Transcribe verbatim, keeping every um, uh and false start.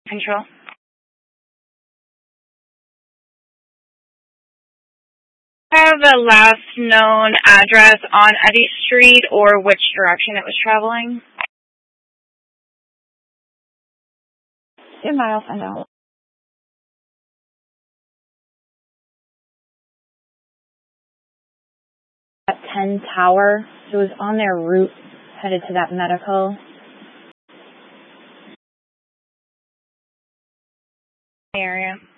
Control. Have the last known address on Eddy Street or which direction it was traveling? Two miles and out. At ten Tower, so it was on their route headed to that medical area.